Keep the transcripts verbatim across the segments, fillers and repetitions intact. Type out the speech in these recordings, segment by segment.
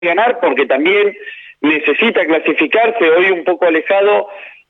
ganar porque también necesita clasificarse, hoy un poco alejado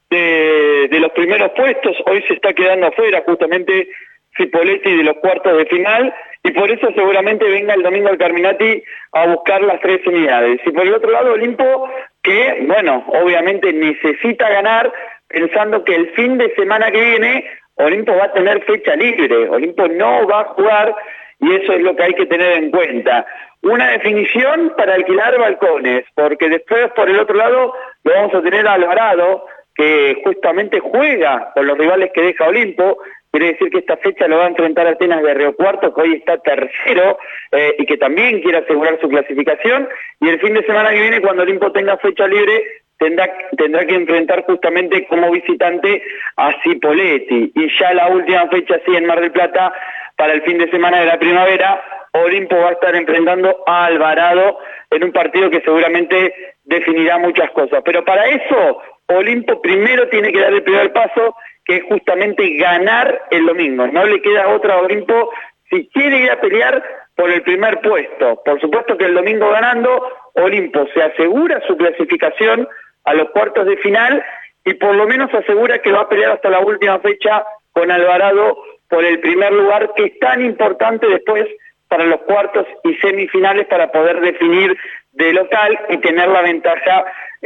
de, de los primeros puestos, hoy se está quedando afuera justamente Cipolletti de los cuartos de final, y por eso seguramente venga el domingo al Carminati a buscar las tres unidades. Y por el otro lado Olimpo, que bueno, obviamente necesita ganar, pensando que el fin de semana que viene Olimpo va a tener fecha libre, Olimpo no va a jugar, y eso es lo que hay que tener en cuenta. Una definición para alquilar balcones, porque después por el otro lado lo vamos a tener a Alvarado, que justamente juega con los rivales que deja Olimpo. Quiere decir que esta fecha lo va a enfrentar a Atenas de Río Cuarto, que hoy está tercero, eh, y que también quiere asegurar su clasificación, y el fin de semana que viene, cuando Olimpo tenga fecha libre, tendrá, tendrá que enfrentar justamente como visitante a Cipolletti, y ya la última fecha, sí, en Mar del Plata, para el fin de semana de la primavera, Olimpo va a estar enfrentando a Alvarado en un partido que seguramente definirá muchas cosas, pero para eso Olimpo primero tiene que dar el primer paso, que es justamente ganar el domingo. No le queda otra a Olimpo si quiere ir a pelear por el primer puesto. Por supuesto que el domingo ganando, Olimpo se asegura su clasificación a los cuartos de final y por lo menos asegura que va a pelear hasta la última fecha con Alvarado por el primer lugar, que es tan importante después para los cuartos y semifinales para poder definir de local y tener la ventaja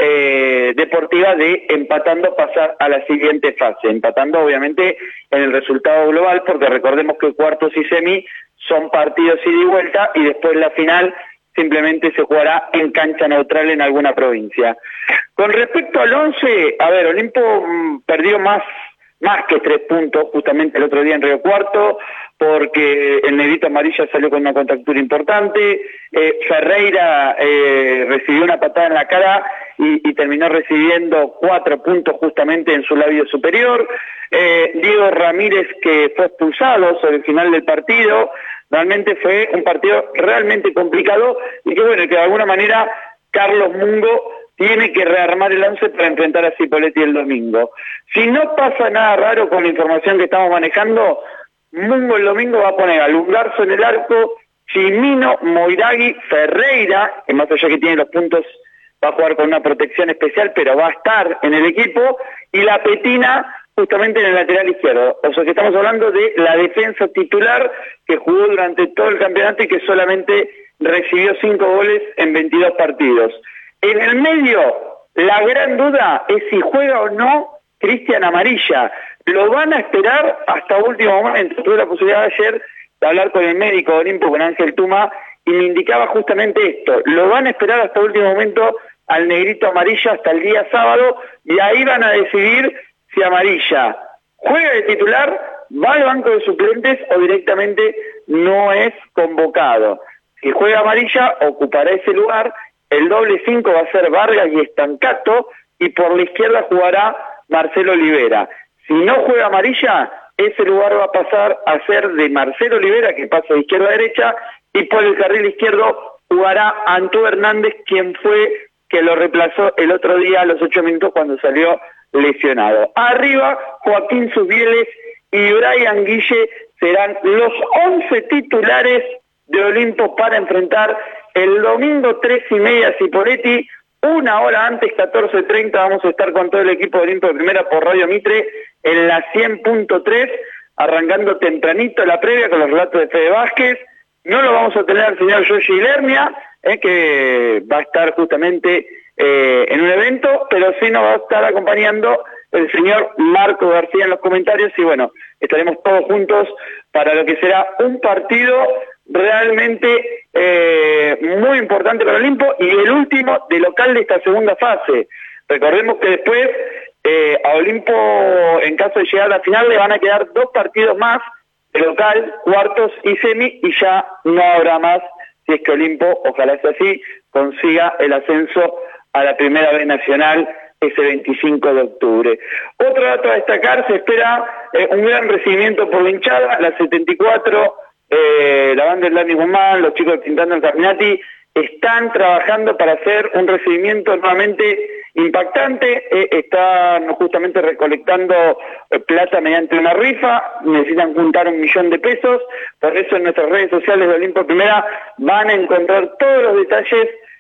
eh, deportiva de empatando pasar a la siguiente fase, empatando obviamente en el resultado global, porque recordemos que cuartos y semi son partidos ida y vuelta y después la final simplemente se jugará en cancha neutral en alguna provincia. Con respecto al once, a ver, Olimpo mmm, perdió más más que tres puntos justamente el otro día en Río Cuarto, porque el negrito amarilla salió con una contractura importante, eh, Ferreira eh, recibió una patada en la cara y, y terminó recibiendo cuatro puntos justamente en su labio superior, eh, Diego Ramírez, que fue expulsado sobre el final del partido. Realmente fue un partido realmente complicado y que bueno, que de alguna manera Carlos Mungo tiene que rearmar el once para enfrentar a Cipolletti el domingo. Si no pasa nada raro con la información que estamos manejando, Mungo el domingo va a poner a Lungarzo en el arco, Chimino, Moiragui, Ferreira, que más allá que tiene los puntos, va a jugar con una protección especial, pero va a estar en el equipo, y la Petina justamente en el lateral izquierdo. O sea que estamos hablando de la defensa titular que jugó durante todo el campeonato y que solamente recibió cinco goles en veintidós partidos. En el medio, la gran duda es si juega o no Cristian Amarilla. Lo van a esperar hasta último momento. Tuve la posibilidad ayer de hablar con el médico de Olimpo, con Ángel Tuma, y me indicaba justamente esto. Lo van a esperar hasta último momento al negrito Amarilla hasta el día sábado, y ahí van a decidir si Amarilla juega de titular, va al banco de suplentes o directamente no es convocado. Si juega Amarilla, ocupará ese lugar. El doble cinco va a ser Vargas y Estancato, y por la izquierda jugará Marcelo Olivera. Si no juega Amarilla, ese lugar va a pasar a ser de Marcelo Olivera, que pasa de izquierda a derecha, y por el carril izquierdo jugará Antú Hernández, quien fue que lo reemplazó el otro día a los ocho minutos cuando salió lesionado. Arriba, Joaquín Susbieles y Brian Guille serán los once titulares de Olimpo para enfrentar el domingo tres y media Cipolletti. Una hora antes, catorce treinta, vamos a estar con todo el equipo de Olimpo de Primera por Radio Mitre en la cien punto tres, arrancando tempranito la previa con los relatos de Fede Vázquez. No lo vamos a tener al señor Yoshi Lernia, eh, que va a estar justamente eh, en un evento, pero sí nos va a estar acompañando el señor Marco García en los comentarios, y bueno, estaremos todos juntos para lo que será un partido realmente eh, muy importante para Olimpo y el último de local de esta segunda fase. Recordemos que después eh, a Olimpo, en caso de llegar a la final, le van a quedar dos partidos más de local, cuartos y semi, y ya no habrá más si es que Olimpo, ojalá sea así, consiga el ascenso a la Primera B Nacional ese veinticinco de octubre. Otro dato a destacar, se espera eh, un gran recibimiento por la hinchada, la setenta y cuatro, eh, la banda del Dani Guzmán, los chicos de Pintando el Carminati, están trabajando para hacer un recibimiento nuevamente impactante, eh, están justamente recolectando eh, plata mediante una rifa, necesitan juntar un millón de pesos, por eso en nuestras redes sociales de Olimpo Primera van a encontrar todos los detalles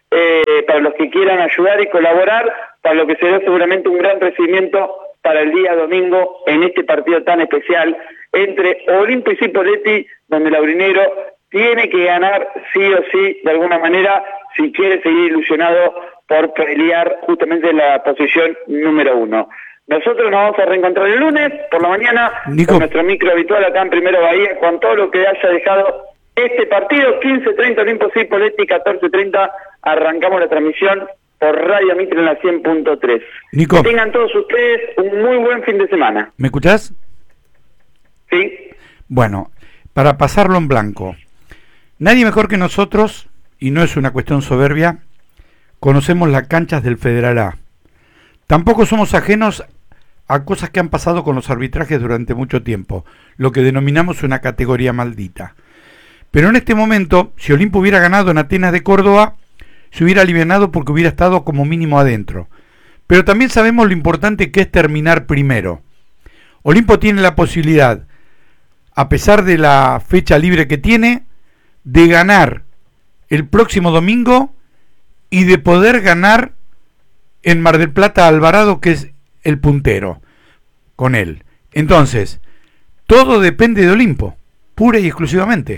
eh, para los que quieran ayudar y colaborar, para lo que será seguramente un gran recibimiento para el día domingo en este partido tan especial entre Olimpo y Cipolletti, donde Laurinegro tiene que ganar sí o sí, de alguna manera, si quiere seguir ilusionado por pelear justamente en la posición número uno. Nosotros nos vamos a reencontrar el lunes por la mañana, Nico, con nuestro micro habitual acá en Primero Bahía, con todo lo que haya dejado este partido. Quince treinta Olimpo Cipolletti, catorce treinta arrancamos la transmisión por Radio Mitre en la cien punto tres. Nico, que tengan todos ustedes un muy buen fin de semana. ¿Me escuchás? Sí. Bueno, para pasarlo en blanco, nadie mejor que nosotros, y no es una cuestión soberbia, conocemos las canchas del Federal A. Tampoco somos ajenos a cosas que han pasado con los arbitrajes durante mucho tiempo, lo que denominamos una categoría maldita. Pero en este momento, si Olimpo hubiera ganado en Atenas de Córdoba, se hubiera alivianado porque hubiera estado como mínimo adentro. Pero también sabemos lo importante que es terminar primero. Olimpo tiene la posibilidad, a pesar de la fecha libre que tiene, de ganar el próximo domingo y de poder ganar en Mar del Plata a Alvarado, que es el puntero, con él. Entonces, todo depende de Olimpo, pura y exclusivamente.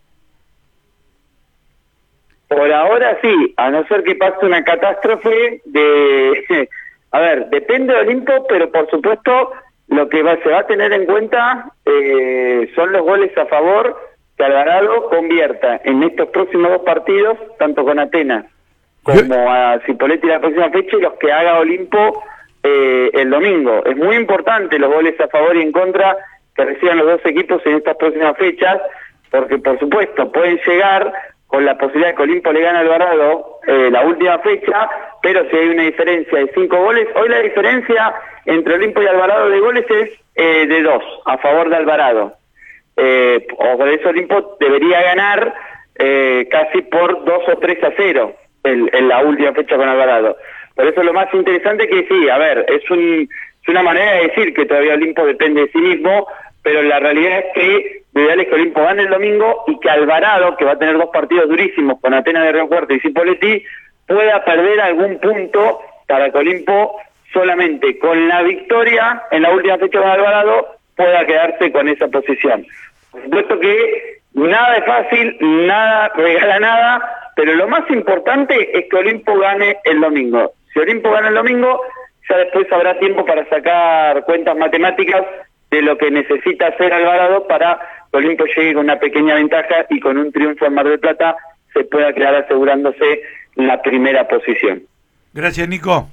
Por ahora sí, a no ser que pase una catástrofe de... A ver, depende de Olimpo, pero por supuesto lo que va, se va a tener en cuenta eh, son los goles a favor que Alvarado convierta en estos próximos dos partidos, tanto con Atenas como a Cipolletti la próxima fecha, y los que haga Olimpo eh, el domingo. Es muy importante los goles a favor y en contra que reciban los dos equipos en estas próximas fechas, porque por supuesto pueden llegar con la posibilidad de que Olimpo le gane a Alvarado eh, la última fecha, pero si hay una diferencia de cinco goles, hoy la diferencia entre Olimpo y Alvarado de goles es eh, de dos, a favor de Alvarado. Eh, o por eso Olimpo debería ganar eh, casi por dos o tres a cero en, en la última fecha con Alvarado. Por eso lo más interesante que sí, a ver, es, un, es una manera de decir que todavía Olimpo depende de sí mismo, pero la realidad es que lo ideal es que Olimpo gane el domingo y que Alvarado, que va a tener dos partidos durísimos con Atenas de Río Cuarto y Cipolletti, pueda perder algún punto para que Olimpo solamente con la victoria en la última fecha con Alvarado pueda quedarse con esa posición. Por supuesto que nada es fácil, nada regala nada, pero lo más importante es que Olimpo gane el domingo. Si Olimpo gana el domingo, ya después habrá tiempo para sacar cuentas matemáticas de lo que necesita hacer Alvarado para que Olimpo llegue con una pequeña ventaja y con un triunfo en Mar del Plata se pueda quedar asegurándose la primera posición. Gracias, Nico.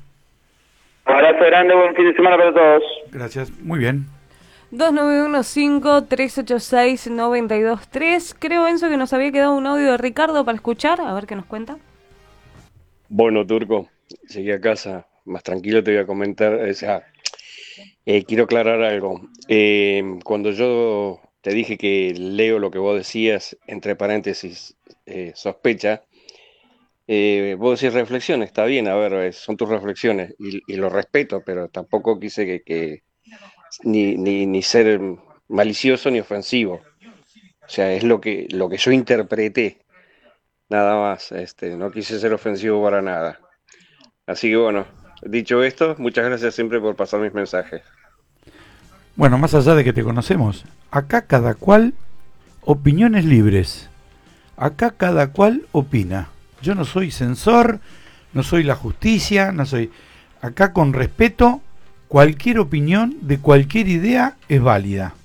Un abrazo grande, buen fin de semana para todos. Gracias, muy bien. dos nueve uno cinco, tres ocho seis, nueve dos tres. Creo, Enzo, que nos había quedado un audio de Ricardo para escuchar, a ver qué nos cuenta. Bueno, Turco, llegué a casa, más tranquilo te voy a comentar, o sea, eh, quiero aclarar algo. Eh, cuando yo te dije que leo lo que vos decías, entre paréntesis, eh, sospecha, eh, vos decís reflexiones, está bien, a ver, son tus reflexiones, y, y lo respeto, pero tampoco quise que... que Ni, ni, ni ser malicioso ni ofensivo. O sea, es lo que, lo que yo interpreté. Nada más. Este, no quise ser ofensivo para nada. Así que bueno, dicho esto, muchas gracias siempre por pasar mis mensajes. Bueno, más allá de que te conocemos, acá cada cual opiniones libres. Acá cada cual opina. Yo no soy censor, no soy la justicia, no soy... Acá con respeto... Cualquier opinión de cualquier idea es válida.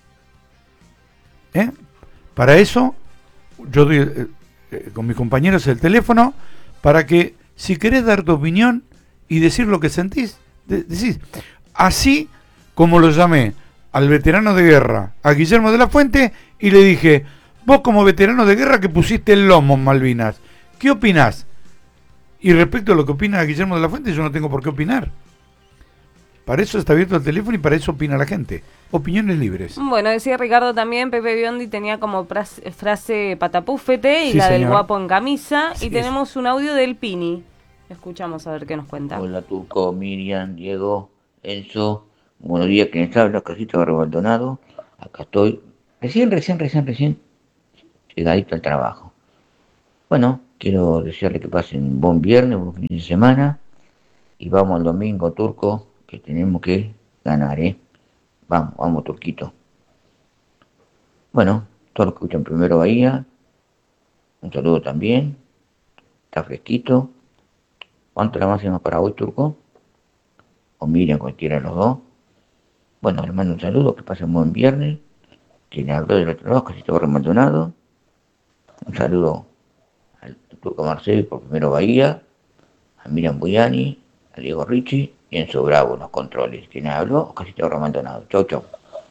¿Eh? Para eso, yo doy eh, eh, con mis compañeros el teléfono para que, si querés dar tu opinión y decir lo que sentís, de, decís. Así como lo llamé al veterano de guerra, a Guillermo de la Fuente, y le dije, vos como veterano de guerra que pusiste el lomo en Malvinas, ¿qué opinás? Y respecto a lo que opina Guillermo de la Fuente, yo no tengo por qué opinar. Para eso está abierto el teléfono y para eso opina la gente. Opiniones libres. Bueno, decía Ricardo también, Pepe Biondi tenía como frase, frase patapúfete y sí, la señor. del guapo en camisa. Sí, y tenemos un audio del Pini. Escuchamos a ver qué nos cuenta. Hola, Turco, Miriam, Diego, Enzo. Buenos días, ¿quién está? Habla Casito Barrio Maldonado. Acá estoy. Recién, recién, recién, recién. Llegadito al trabajo. Bueno, quiero desearle que pasen un buen viernes, un fin de semana. Y vamos al domingo, Turco, que tenemos que ganar, ¿eh? Vamos, vamos, Turquito. Bueno, todos los que escuchan Primero Bahía, un saludo también. Está fresquito. ¿Cuánto es la máxima para hoy, Turco? O Miriam, cualquiera de los dos. Bueno, les mando un saludo, que pasen un buen viernes. Quien habló del otro lado, Casito Barrio Maldonado. Un saludo al Turco Marcelo por Primero Bahía, a Miriam Buyani, a Diego Ricci y Enzo Bravo en los controles. Quien habló, Casito Barrio Maldonado. Chau, chau.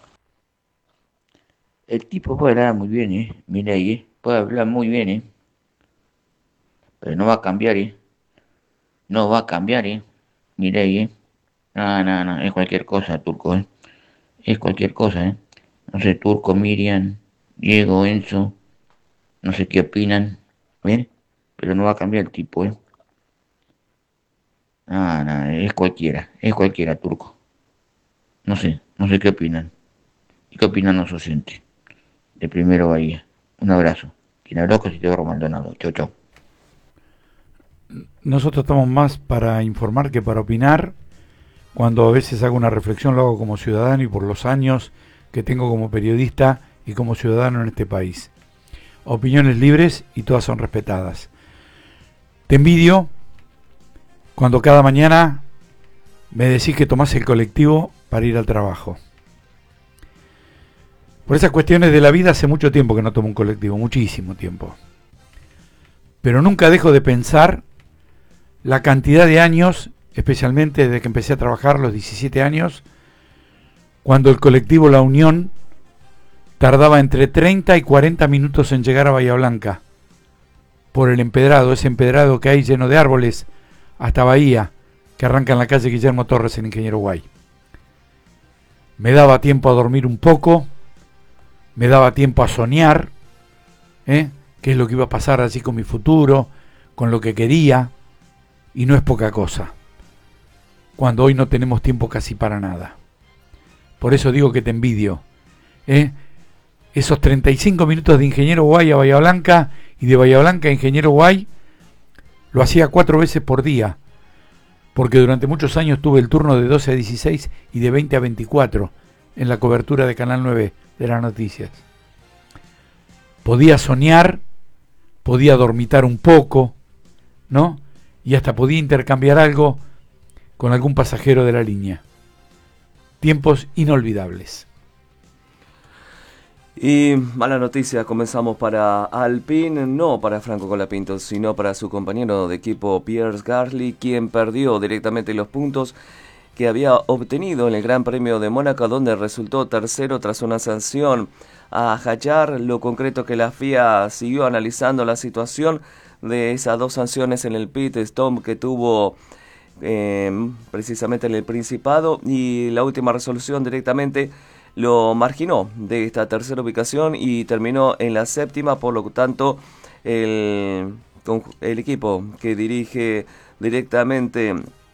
El tipo puede hablar muy bien, ¿eh? Mira ahí, ¿eh? Puede hablar muy bien, ¿eh? Pero no va a cambiar, ¿eh? No va a cambiar, ¿eh? Mira ahí, ¿eh? No, no, no, es cualquier cosa, Turco, ¿eh? Es cualquier cosa, ¿eh? No sé, Turco, Miriam, Diego, Enzo, no sé qué opinan, ¿ven? Pero no va a cambiar el tipo, ¿eh? No, no, es cualquiera, es cualquiera, Turco. No sé, no sé qué opinan. ¿Y qué opinan los oyentes? De Primero Bahía. Un abrazo. Quien habló, Casito Barrio Maldonado. Chau, chau. Nosotros estamos más para informar que para opinar. Cuando a veces hago una reflexión lo hago como ciudadano y por los años que tengo como periodista y como ciudadano en este país. Opiniones libres y todas son respetadas. Te envidio cuando cada mañana me decís que tomás el colectivo para ir al trabajo. Por esas cuestiones de la vida hace mucho tiempo que no tomo un colectivo, muchísimo tiempo. Pero nunca dejo de pensar la cantidad de años, especialmente desde que empecé a trabajar a los diecisiete años, cuando el colectivo La Unión tardaba entre treinta y cuarenta minutos en llegar a Bahía Blanca, por el empedrado, ese empedrado que hay lleno de árboles, hasta Bahía, que arranca en la calle Guillermo Torres en Ingeniero Guay. Me daba tiempo a dormir un poco, me daba tiempo a soñar, ¿eh? qué es lo que iba a pasar así con mi futuro, con lo que quería, y no es poca cosa, cuando hoy no tenemos tiempo casi para nada. Por eso digo que te envidio, ¿eh? Esos treinta y cinco minutos de Ingeniero Guay a Bahía Blanca y de Bahía Blanca a Ingeniero Guay lo hacía cuatro veces por día, porque durante muchos años tuve el turno de doce a dieciséis y de veinte a veinticuatro en la cobertura de Canal nueve de las noticias. Podía soñar, podía dormitar un poco, ¿no? Y hasta podía intercambiar algo con algún pasajero de la línea. Tiempos inolvidables. Y mala noticia, comenzamos para Alpine, no para Franco Colapinto, sino para su compañero de equipo Pierre Gasly, quien perdió directamente los puntos que había obtenido en el Gran Premio de Mónaco, donde resultó tercero tras una sanción a Hadjar. Lo concreto que la F I A siguió analizando la situación de esas dos sanciones en el pit stop que tuvo eh, precisamente en el Principado, y la última resolución directamente lo marginó de esta tercera ubicación y terminó en la séptima. Por lo tanto, el, el equipo que dirige directamente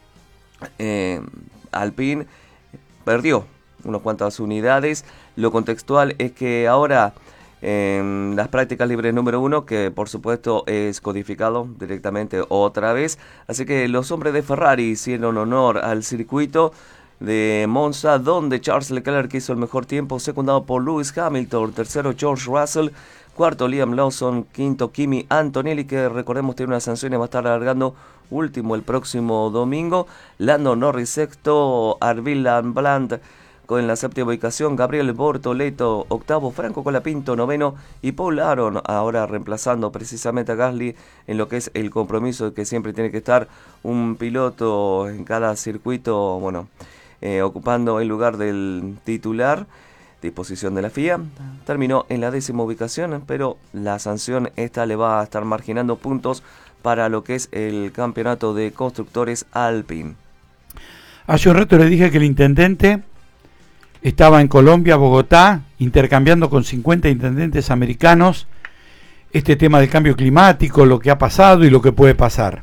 eh, Alpine perdió unas cuantas unidades. Lo contextual es que ahora en las prácticas libres número uno, que por supuesto es codificado directamente otra vez, así que los hombres de Ferrari hicieron honor al circuito de Monza, donde Charles Leclerc hizo el mejor tiempo, secundado por Lewis Hamilton, tercero George Russell, cuarto Liam Lawson, quinto Kimi Antonelli, que recordemos tiene una sanción y va a estar alargando, último el próximo domingo, Lando Norris sexto, Arvin Lambland con la séptima ubicación, Gabriel Bortoleto octavo, Franco Colapinto noveno y Paul Aron ahora reemplazando precisamente a Gasly en lo que es el compromiso que siempre tiene que estar un piloto en cada circuito, bueno, eh, ocupando el lugar del titular. Disposición de la F I A, terminó en la décima ubicación, pero la sanción esta le va a estar marginando puntos para lo que es el campeonato de constructores Alpine. Hace un rato le dije que el intendente estaba en Colombia, Bogotá, intercambiando con cincuenta intendentes americanos este tema del cambio climático, lo que ha pasado y lo que puede pasar.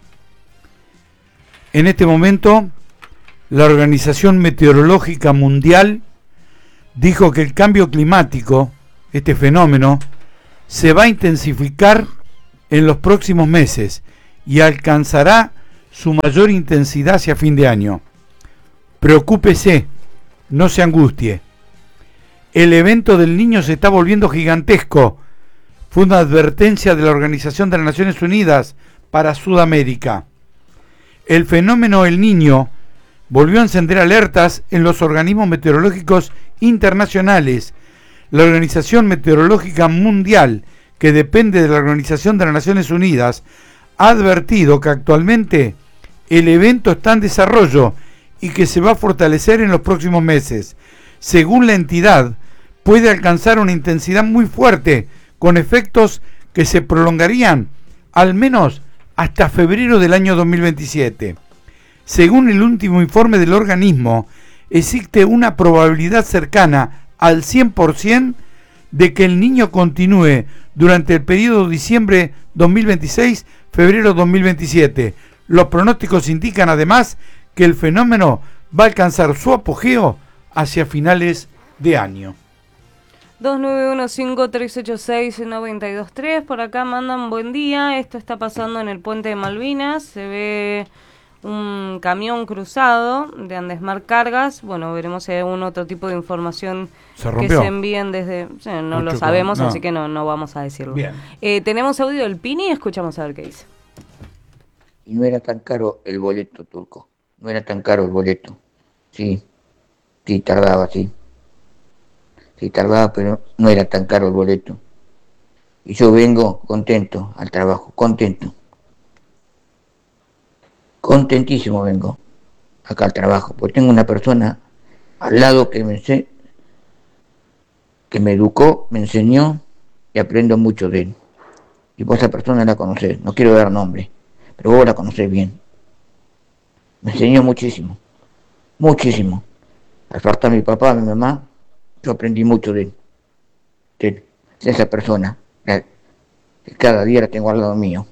En este momento, la Organización Meteorológica Mundial dijo que el cambio climático, este fenómeno, se va a intensificar en los próximos meses y alcanzará su mayor intensidad hacia fin de año. Preocúpese, no se angustie. El evento del Niño se está volviendo gigantesco. Fue una advertencia de la Organización de las Naciones Unidas para Sudamérica. El fenómeno El Niño volvió a encender alertas en los organismos meteorológicos internacionales. La Organización Meteorológica Mundial, que depende de la Organización de las Naciones Unidas, ha advertido que actualmente el evento está en desarrollo y que se va a fortalecer en los próximos meses. Según la entidad, puede alcanzar una intensidad muy fuerte, con efectos que se prolongarían al menos hasta febrero del año dos mil veintisiete. Según el último informe del organismo, existe una probabilidad cercana al cien por ciento de que el Niño continúe durante el periodo diciembre dos mil veintiséis, febrero dos mil veintisiete. Los pronósticos indican además que el fenómeno va a alcanzar su apogeo hacia finales de año. dos nueve uno cinco tres ocho seis nueve dos tres, por acá mandan buen día, esto está pasando en el puente de Malvinas, se ve un camión cruzado de Andesmar Cargas, bueno, veremos si hay algún otro tipo de información ¿Se que se envíen desde, o sea, no Mucho lo sabemos, con, no. así que no, no vamos a decirlo. Bien. Eh, tenemos audio del Pini y escuchamos a ver qué dice. Y no era tan caro el boleto, Turco, no era tan caro el boleto, sí, sí tardaba, sí. Sí tardaba, pero no era tan caro el boleto. Y yo vengo contento al trabajo, contento. Contentísimo vengo acá al trabajo, porque tengo una persona al lado que me sé, que me educó, me enseñó y aprendo mucho de él. Y vos esa persona la conocés, no quiero dar nombre, pero vos la conocés bien. Me enseñó muchísimo, muchísimo. Al faltar mi papá, mi mamá, yo aprendí mucho de él, de, de esa persona, que cada día la tengo al lado mío.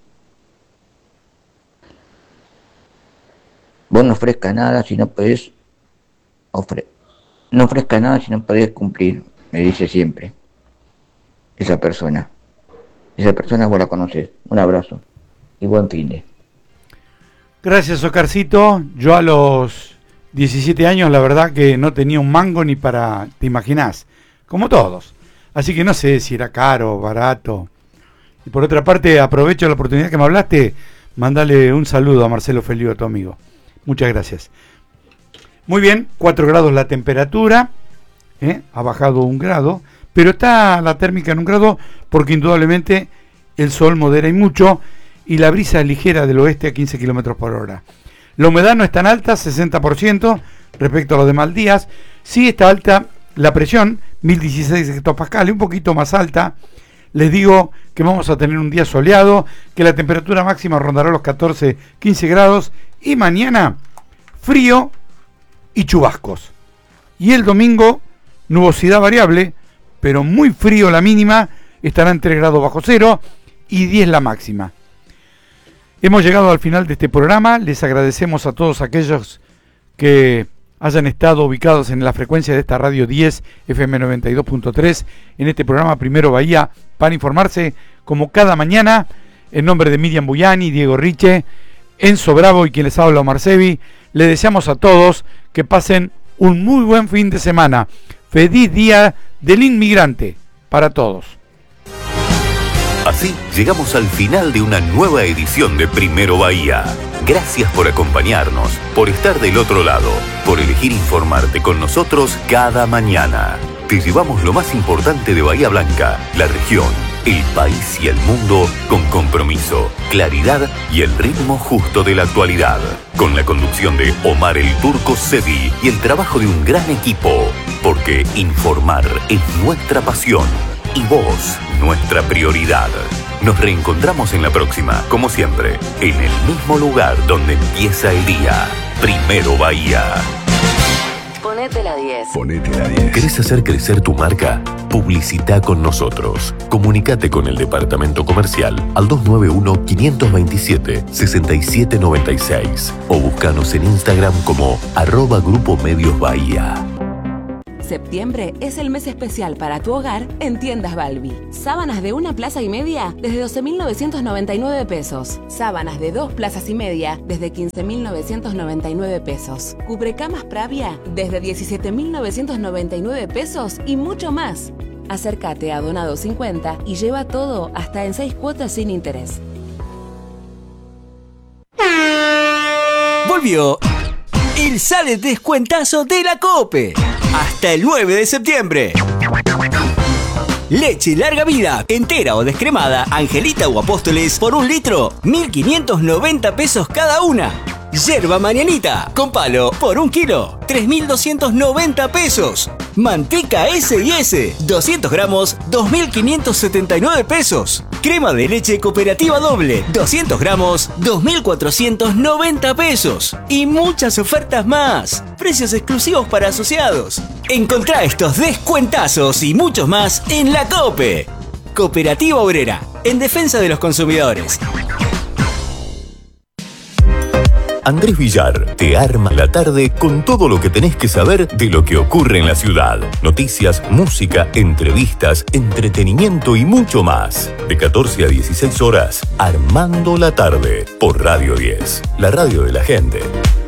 Vos no ofrezcas nada si no podés, ofre, no ofrezcas nada si no podés cumplir, me dice siempre esa persona. Esa persona vos la conocés. Un abrazo y buen fin de. Gracias, Oscarcito. Yo a los diecisiete años, la verdad que no tenía un mango ni para, te imaginás, como todos. Así que no sé si era caro o barato. Y por otra parte, aprovecho la oportunidad que me hablaste, mandale un saludo a Marcelo Feliu, a tu amigo. Muchas gracias. Muy bien, cuatro grados la temperatura, ¿eh? Ha bajado un grado, pero está la térmica en un grado porque indudablemente el sol modera y mucho y la brisa es ligera del oeste a quince kilómetros por hora. La humedad no es tan alta, sesenta por ciento respecto a los demás días. Sí está alta la presión, mil dieciséis hectopascales, un poquito más alta. Les digo que vamos a tener un día soleado, que la temperatura máxima rondará los catorce, quince grados y mañana frío y chubascos. Y el domingo nubosidad variable, pero muy frío la mínima, estará en tres grados bajo cero y diez la máxima. Hemos llegado al final de este programa. Les agradecemos a todos aquellos que hayan estado ubicados en la frecuencia de esta radio diez F M noventa y dos punto tres en este programa Primero Bahía para informarse como cada mañana. En nombre de Miriam Buyani, Diego Riche, Enzo Bravo y quien les habla, Omar Sevi, le deseamos a todos que pasen un muy buen fin de semana. Feliz Día del Inmigrante para todos. Así llegamos al final de una nueva edición de Primero Bahía. Gracias por acompañarnos, por estar del otro lado, por elegir informarte con nosotros cada mañana. Te llevamos lo más importante de Bahía Blanca, la región, el país y el mundo con compromiso, claridad y el ritmo justo de la actualidad. Con la conducción de Omar el Turco Sevi y el trabajo de un gran equipo. Porque informar es nuestra pasión y vos, nuestra prioridad. Nos reencontramos en la próxima, como siempre, en el mismo lugar donde empieza el día. Primero Bahía. Ponete la diez. Ponete la diez. ¿Querés hacer crecer tu marca? Publicita con nosotros. Comunicate con el departamento comercial al dos nueve uno, cinco dos siete, seis siete nueve seis o búscanos en Instagram como arroba Grupo Medios Bahía. Septiembre es el mes especial para tu hogar en Tiendas Balbi. Sábanas de una plaza y media desde doce mil novecientos noventa y nueve pesos. Sábanas de dos plazas y media desde quince mil novecientos noventa y nueve pesos. Cubrecamas Pravia desde diecisiete mil novecientos noventa y nueve pesos y mucho más. Acércate a Donado cincuenta y lleva todo hasta en seis cuotas sin interés. Volvió el sale descuentazo de la COPE. Hasta el nueve de septiembre. Leche larga vida, entera o descremada, Angelita o Apóstoles por un litro, mil quinientos noventa pesos cada una. Yerba Mañanita con palo por un kilo, tres mil doscientos noventa pesos. Manteca ese y ese, doscientos gramos, dos mil quinientos setenta y nueve pesos. Crema de leche cooperativa doble, doscientos gramos, dos mil cuatrocientos noventa pesos. Y muchas ofertas más. Precios exclusivos para asociados. Encontrá estos descuentazos y muchos más en la COPE. Cooperativa Obrera, en defensa de los consumidores. Andrés Villar te arma la tarde con todo lo que tenés que saber de lo que ocurre en la ciudad. Noticias, música, entrevistas, entretenimiento y mucho más. De catorce a dieciséis horas, Armando la tarde, por Radio diez, la radio de la gente.